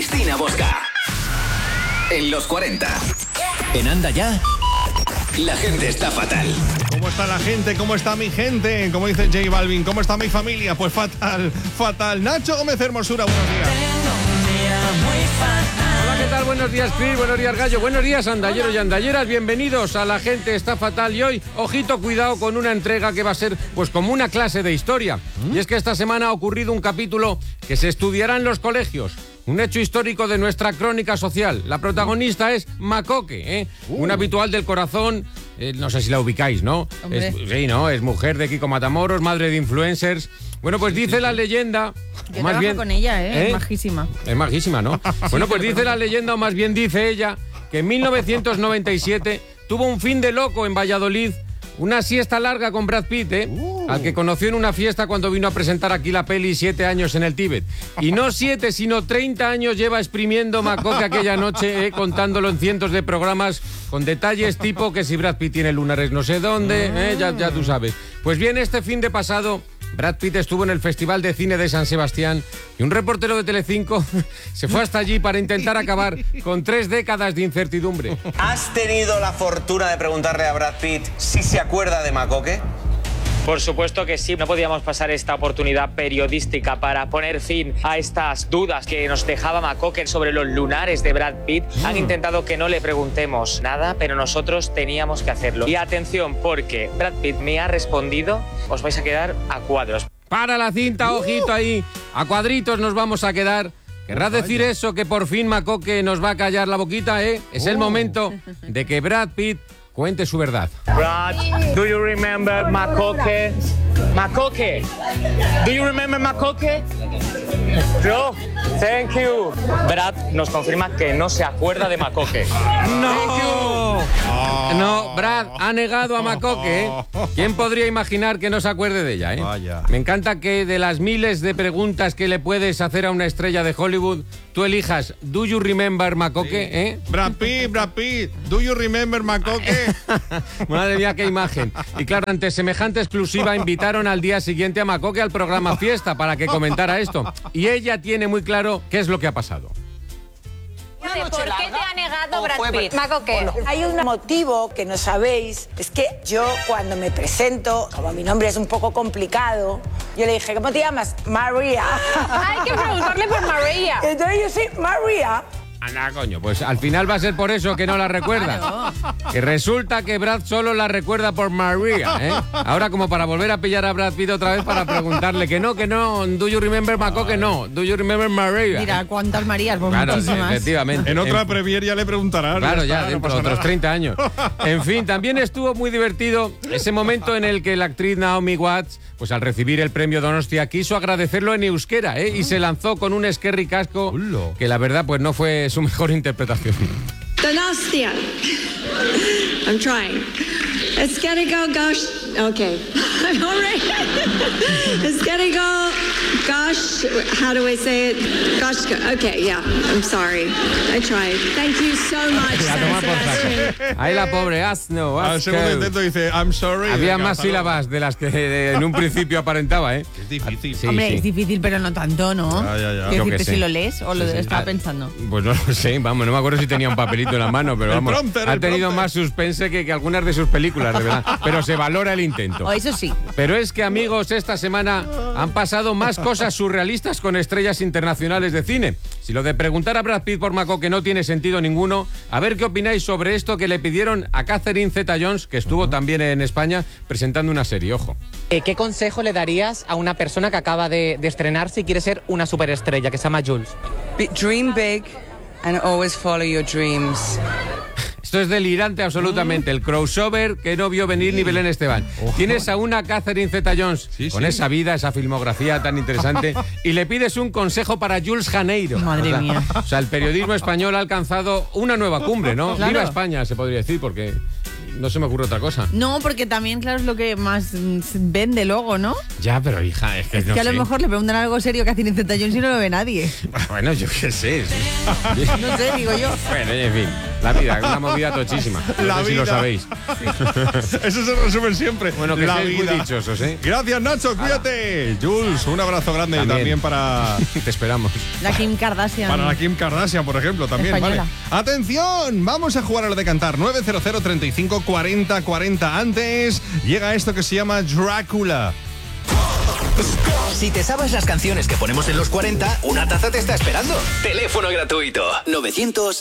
Cristina Bosca. En los 40. En Anda Ya, la gente está fatal. ¿Cómo está la gente? ¿Cómo está mi gente? Como dice J Balvin, ¿cómo está mi familia? Pues fatal, fatal. Nacho Gómez Hermosura, buenos días. Hola, ¿qué tal? Buenos días, Chris. Buenos días, Gallo. Buenos días, andalleros y andalleras. Bienvenidos a La Gente Está Fatal. Y hoy, ojito, cuidado con una entrega que va a ser pues como una clase de historia. Y es que esta semana ha ocurrido un capítulo que se estudiará en los colegios. Un hecho histórico de nuestra crónica social. La protagonista es Macoque, un habitual del corazón. No sé si la ubicáis, ¿no? Es mujer de Kiko Matamoros, madre de influencers. Bueno, pues dice la leyenda... Yo más trabajo bien, con ella, es majísima. Es majísima, ¿no? Bueno, pues dice la leyenda, o más bien dice ella, que en 1997 tuvo un fin de loco en Valladolid, una siesta larga con Brad Pitt, al que conoció en una fiesta cuando vino a presentar aquí la peli 7 años en el Tíbet. Y no 7, sino 30 años lleva exprimiendo Macoque aquella noche, contándolo en cientos de programas, con detalles tipo que si Brad Pitt tiene lunares no sé dónde, ya tú sabes. Pues bien, este fin de pasado... Brad Pitt estuvo en el Festival de Cine de San Sebastián y un reportero de Telecinco se fue hasta allí para intentar acabar con 3 décadas de incertidumbre. ¿Has tenido la fortuna de preguntarle a Brad Pitt si se acuerda de Macoque? Por supuesto que sí, no podíamos pasar esta oportunidad periodística para poner fin a estas dudas que nos dejaba Macoque sobre los lunares de Brad Pitt. Han intentado que no le preguntemos nada, pero nosotros teníamos que hacerlo. Y atención, porque Brad Pitt me ha respondido, os vais a quedar a cuadros. Para la cinta, ojito ahí, a cuadritos nos vamos a quedar. ¿Querrá decir eso que por fin Macoque nos va a callar la boquita, Es el momento de que Brad Pitt cuente su verdad. Brad, do you remember Macoque? Macoque, do you remember Macoque? No, thank you. Brad nos confirma que no se acuerda de Macoque. ¡No! No, Brad ha negado a Macoque, ¿Quién podría imaginar que no se acuerde de ella, Vaya. Me encanta que de las miles de preguntas que le puedes hacer a una estrella de Hollywood, tú elijas ¿Do you remember Macoque? Brad Pitt, ¿do you remember Macoque? Madre mía, qué imagen. Y claro, ante semejante exclusiva invitaron al día siguiente a Macoque al programa Fiesta para que comentara esto. Y ella tiene muy claro qué es lo que ha pasado. ¿Por qué te ha negado Brad Pitt? Macoque, hay un motivo que no sabéis, es que yo cuando me presento, como mi nombre es un poco complicado, yo le dije, ¿cómo te llamas? María. Hay que preguntarle por María. Entonces yo sí, María. Anda, coño, pues al final va a ser por eso que no la recuerda. Que resulta que Brad solo la recuerda por María, Ahora como para volver a pillar a Brad Pitt otra vez para preguntarle que no, do you remember Macoque? No, do you remember María? Mira, ¿cuántas Marías? Pues claro, muchísimas. efectivamente. En otra premier ya le preguntarán. Claro, ya, no dentro pasa de otros nada. 30 años. En fin, también estuvo muy divertido ese momento en el que la actriz Naomi Watts, pues al recibir el premio Donostia, quiso agradecerlo en euskera, y se lanzó con un esquerri casco que la verdad pues no fue su mejor interpretación. Donostia. I'm trying. It's gonna go, gosh. Okay. I'm all right. It's gonna go, gosh. How do I say it? Gosh. Okay, yeah. I'm sorry. I tried. Thank you so much, A tomar por Sebastian. saco. Ahí la pobre asno. Al segundo asco. intento dice, I'm sorry. Había Venga, más hasta luego. sílabas de las que en un principio aparentaba, Es difícil. Sí, Hombre, sí. es difícil, pero no tanto, ¿no? Ya. Quiero Yo decirte qué sé. si lo lees o lo Sí, sí. estaba pensando. Pues no lo sé, vamos, no me acuerdo si tenía un papelito en la mano, pero El vamos, prompter, ha el tenido prompter. más suspense que algunas de sus películas, de verdad. Pero se valora el intento. O eso sí. Pero es que, amigos, esta semana han pasado más cosas surrealistas con estrellas internacionales de cine. Si lo de preguntar a Brad Pitt por Macoque no tiene sentido ninguno, a ver qué opináis sobre esto que le pidieron a Catherine Zeta-Jones, que estuvo también en España presentando una serie, ojo. ¿Qué consejo le darías a una persona que acaba de estrenarse y quiere ser una superestrella, que se llama Jules? Dream big and always follow your dreams. Esto es delirante absolutamente, el crossover que no vio venir ni Belén Esteban. Tienes a una Catherine Zeta-Jones con esa vida, esa filmografía tan interesante y le pides un consejo para Jules Janeiro. Madre mía. O sea, el periodismo español ha alcanzado una nueva cumbre, ¿no? Claro. Viva España, se podría decir, porque no se me ocurre otra cosa. No, porque también, claro, es lo que más vende luego, ¿no? Ya, pero hija, es que no Que a lo sé. mejor le preguntan algo serio que hacen en Zeta-Jones y no lo ve nadie. Bueno, yo qué sé. No sé, digo yo. Bueno, en fin. La vida, es una movida tochísima. No sé si lo sabéis. Eso se resume siempre. Bueno, que la seáis vida. muy dichosos, ¿eh? Gracias, Nacho, cuídate. Jules, un abrazo grande también para... Te esperamos. La Kim Kardashian. Para la Kim Kardashian, por ejemplo, también. Española. Vale. ¡Atención! Vamos a jugar a lo de cantar. 900 35 40 40. Antes llega esto que se llama Drácula. Si te sabes las canciones que ponemos en los 40, una taza te está esperando. Teléfono gratuito. 900